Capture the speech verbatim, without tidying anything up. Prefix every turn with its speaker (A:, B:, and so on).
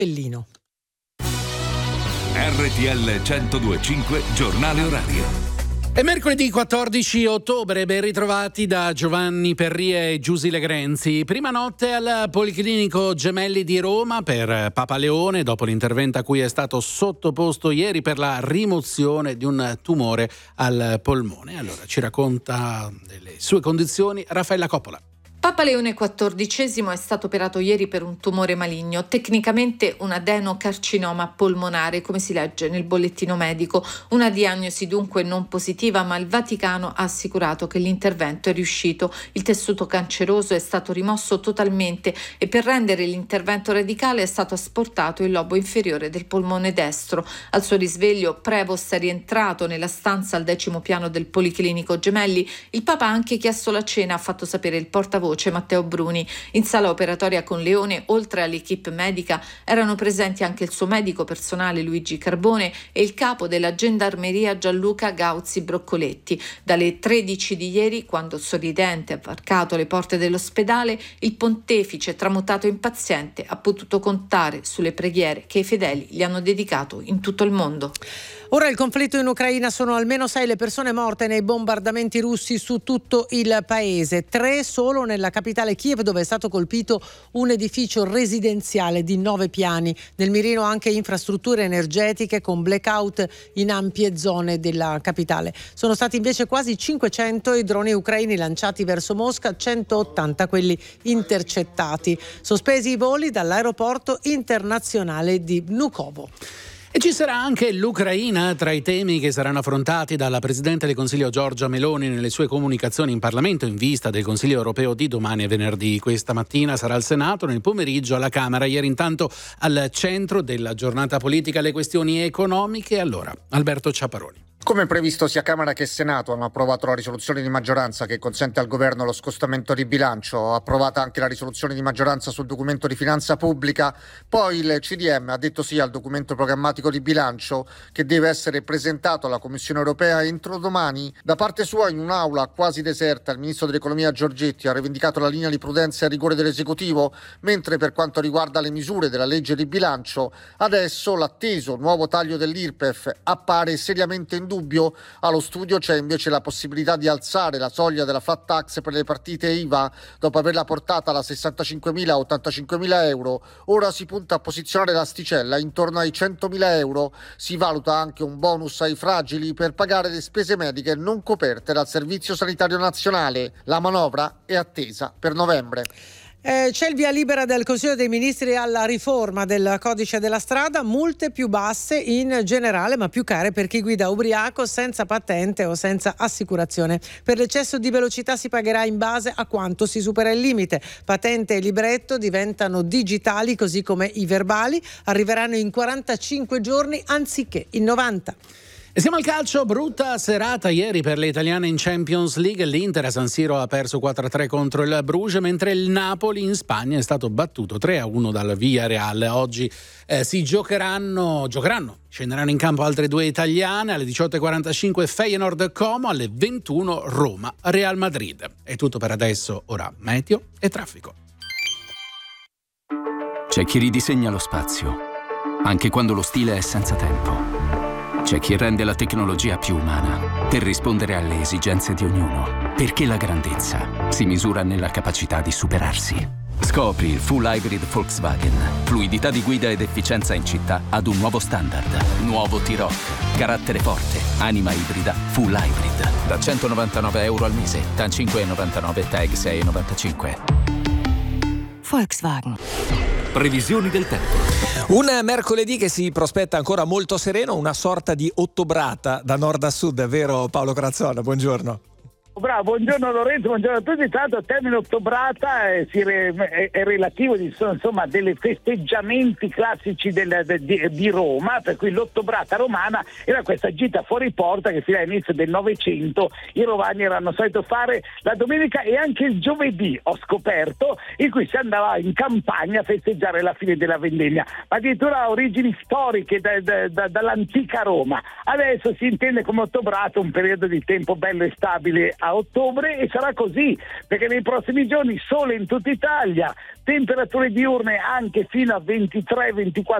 A: Cappellino.
B: R T L centodue e cinque giornale orario.
C: È mercoledì quattordici ottobre, ben ritrovati da Giovanni Perria e Giusile Grenzi. Prima notte al Policlinico Gemelli di Roma per Papa Leone, dopo l'intervento a cui è stato sottoposto ieri per la rimozione di un tumore al polmone. Allora ci racconta delle sue condizioni Raffaella Coppola.
D: Papa Leone quattordicesimo è stato operato ieri per un tumore maligno, tecnicamente un adenocarcinoma polmonare, come si legge nel bollettino medico. Una diagnosi dunque non positiva, ma il Vaticano ha assicurato che l'intervento è riuscito. Il tessuto canceroso è stato rimosso totalmente e per rendere l'intervento radicale è stato asportato il lobo inferiore del polmone destro. Al suo risveglio, Prevost è rientrato nella stanza al decimo piano del Policlinico Gemelli. Il Papa ha anche chiesto la cena, ha fatto sapere il portavoce Matteo Bruni. In sala operatoria con Leone, oltre all'equipe medica, erano presenti anche il suo medico personale Luigi Carbone e il capo della gendarmeria Gianluca Gauzzi Broccoletti. Dalle tredici di ieri, quando sorridente ha varcato le porte dell'ospedale, il pontefice, tramutato in paziente, ha potuto contare sulle preghiere che i fedeli gli hanno dedicato in tutto il mondo.
A: Ora il conflitto in Ucraina, sono almeno sei le persone morte nei bombardamenti russi su tutto il paese, tre solo nella capitale Kiev, dove è stato colpito un edificio residenziale di nove piani. Nel mirino anche infrastrutture energetiche con blackout in ampie zone della capitale. Sono stati invece quasi cinquecento i droni ucraini lanciati verso Mosca, centottanta quelli intercettati. Sospesi i voli dall'aeroporto internazionale di Vnukovo.
C: E ci sarà anche l'Ucraina tra i temi che saranno affrontati dalla Presidente del Consiglio Giorgia Meloni nelle sue comunicazioni in Parlamento in vista del Consiglio europeo di domani e venerdì. Questa mattina sarà al Senato, nel pomeriggio alla Camera. Ieri intanto al centro della giornata politica le questioni economiche. Allora, Alberto Ciaparoni.
E: Come previsto, sia Camera che Senato hanno approvato la risoluzione di maggioranza che consente al governo lo scostamento di bilancio. Approvata anche la risoluzione di maggioranza sul documento di finanza pubblica. Poi il C D M ha detto sì al documento programmatico di bilancio che deve essere presentato alla Commissione europea entro domani. Da parte sua, in un'aula quasi deserta, il ministro dell'economia Giorgetti ha rivendicato la linea di prudenza e rigore dell'esecutivo, mentre per quanto riguarda le misure della legge di bilancio, adesso l'atteso nuovo taglio dell'I R P E F appare seriamente in dubbio. Allo studio c'è invece la possibilità di alzare la soglia della flat tax per le partite I V A dopo averla portata da sessantacinquemila a ottantacinquemila euro. Ora si punta a posizionare l'asticella intorno ai centomila euro. Si valuta anche un bonus ai fragili per pagare le spese mediche non coperte dal Servizio Sanitario Nazionale. La manovra è attesa per novembre.
A: Eh, c'è il via libera del Consiglio dei Ministri alla riforma del codice della strada, multe più basse in generale ma più care per chi guida ubriaco, senza patente o senza assicurazione. Per l'eccesso di velocità si pagherà in base a quanto si supera il limite. Patente e libretto diventano digitali, così come i verbali, arriveranno in quarantacinque giorni anziché in novanta.
C: E siamo al calcio, brutta serata ieri per le italiane in Champions League. L'Inter a San Siro ha perso quattro a tre contro il Bruges, mentre il Napoli in Spagna è stato battuto tre a uno dal Villarreal. Oggi eh, si giocheranno, giocheranno, scenderanno in campo altre due italiane, alle diciotto e quarantacinque Feyenoord Como, alle ventuno Roma Real Madrid. È tutto per adesso, ora meteo e traffico.
F: C'è chi ridisegna lo spazio, anche quando lo stile è senza tempo. C'è chi rende la tecnologia più umana per rispondere alle esigenze di ognuno, perché la grandezza si misura nella capacità di superarsi. Scopri il full hybrid Volkswagen, fluidità di guida ed efficienza in città ad un nuovo standard. Nuovo T-Roc, carattere forte, anima ibrida, full hybrid, da centonovantanove euro al mese, T A N cinque virgola novantanove, T A E G sei virgola novantacinque.
G: Volkswagen.
B: Previsioni del tempo.
H: Un mercoledì che si prospetta ancora molto sereno, una sorta di ottobrata da nord a sud, è vero Paolo Crazzona? Buongiorno.
I: Bravo, buongiorno Lorenzo, buongiorno a tutti. Tanto il termine ottobrata è, è, è relativo di, insomma, delle festeggiamenti classici del, de, di, di Roma, per cui l'ottobrata romana era questa gita fuori porta che fino all'inizio del Novecento i romani erano solito fare la domenica e anche il giovedì, ho scoperto, in cui si andava in campagna a festeggiare la fine della vendemmia, ma addirittura ha origini storiche da, da, da, dall'antica Roma. Adesso si intende come ottobrata un periodo di tempo bello e stabile a ottobre, e sarà così, perché nei prossimi giorni sole in tutta Italia, temperature diurne anche fino a ventitré ventiquattro